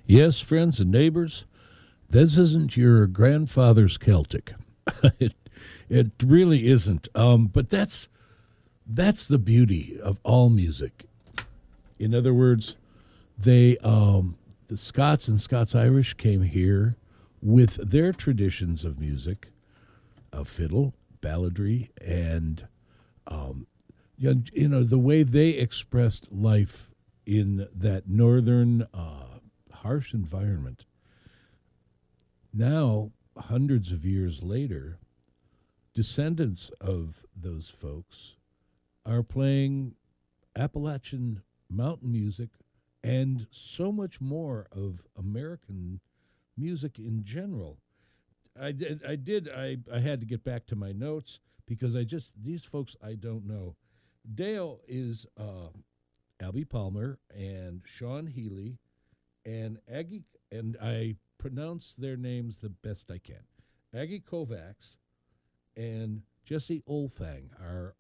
Yes, friends and neighbors, this isn't your grandfather's Celtic. it it really isn't. But that's the beauty of all music. In other words, they the Scots and Scots Irish came here with their traditions of music, of fiddle, balladry, and the way they expressed life in that northern harsh environment. Now, hundreds of years later, descendants of those folks are playing Appalachian mountain music and so much more of American music in general. I had to get back to my notes because these folks I don't know. Dale is Albie Palmer and Sean Healy and Aggie, and I pronounce their names the best I can. Aggie Kovacs and Jesse Olfang are